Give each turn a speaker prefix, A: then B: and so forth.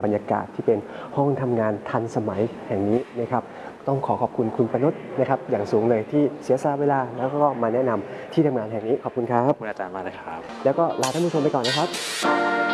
A: บรรยากาศที่เป็นห้องทำงานทันสมัยแห่งนี้นะครับต้องขอบคุณคุณประนุชนะครับอย่างสูงเลยที่เสียสละเวลาแล้วก็มาแนะนำที่ทำงานแห่งนี้ขอบคุณครับ
B: คุณอาจารย์มากเลยครับ
A: แล้วก็ลาท่านผู้ชมไปก่อนนะครับ